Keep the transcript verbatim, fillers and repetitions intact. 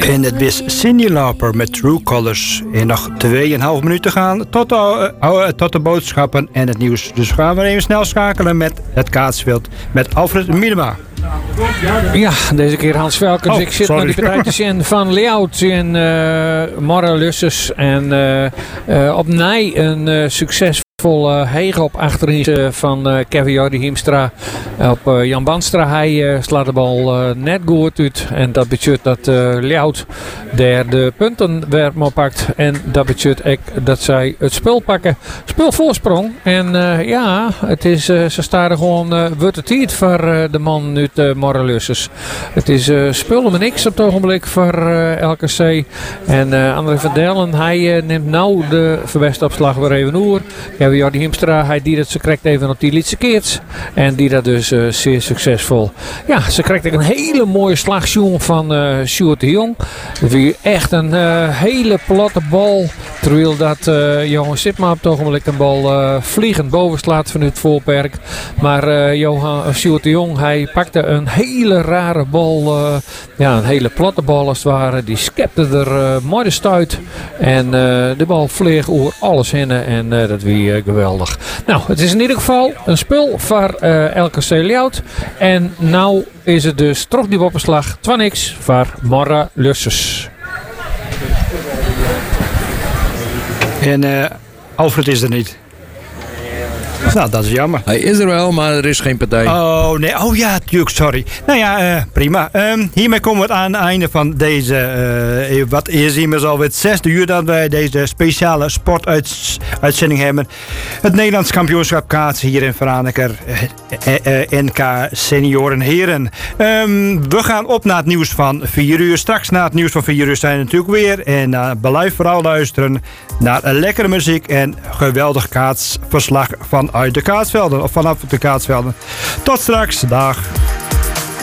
En het is Cyndi Lauper met True Colors. En nog twee en een half minuut te gaan tot de, uh, tot de boodschappen en het nieuws. Dus gaan we even snel schakelen met het kaatsveld met Alfred Minema. Ja, deze keer Hans Velkens. Oh, ik zit sorry. naar die partijtjes in Van Leeuwt in uh, Morre Lusses. En uh, uh, op Nij een uh, succesvol uh, hege op achterin uh, van uh, Kevin Jordi Hiemstra op uh, Jan Banstra. Hij uh, slaat de bal uh, net goed uit. En dat betekent dat uh, Leeuwt daar de punten weer op pakt. En dat betekent ook dat zij het spul pakken. Spul voorsprong. En uh, ja, het is, uh, ze staan er gewoon uh, wordt het tijd voor uh, de man uit uh, Morre Lusses. Het is uh, spul maar niks op het ogenblik voor uh, L K C. En uh, André van Dellen, hij uh, neemt nou de verbeste opslag weer even oer. Ja, Jordi Hiemstra, hij die dat ze krijgt even op die lietse keert. En die dat dus uh, zeer succesvol. Ja, ze krijgt ook een hele mooie slagsjoen van uh, Sjoerd de Jong. Wie echt een uh, hele platte bal. Terwijl dat uh, Johan Sipma op het ogenblik een bal uh, vliegend bovenslaat vanuit het voorperk. Maar uh, Johan, uh, Sjoerd de Jong, hij pakte een hele rare bal. Uh, ja, een hele platte bal als het ware. Die skepte er uh, mooi de stuit. En uh, de bal vleeg over alles heen. En uh, dat wie uh, geweldig. Nou, het is in ieder geval een spul voor uh, L K C Leeuwt. En nou is het dus toch die opslag. twee niks voor Morre Lusses. En uh, Alfred is er niet. Nou, dat is jammer. Hij is er wel, maar er is geen partij. Oh, nee. Oh ja, natuurlijk, sorry. Nou ja, uh, prima. Um, hiermee komen we aan het einde van deze, uh, wat is inmiddels alweer het zesde uur dat wij deze speciale sportuitzending hebben. Het Nederlands kampioenschap kaatsen hier in Franeker. Uh, uh, uh, N K Senioren Heren. Um, we gaan op naar het nieuws van vier uur. Straks na het nieuws van vier uur zijn we natuurlijk weer. En uh, blijf vooral luisteren naar lekkere muziek en geweldig kaatsverslag vanuit de kaatsvelden. Of vanaf de kaatsvelden. Tot straks. Dag.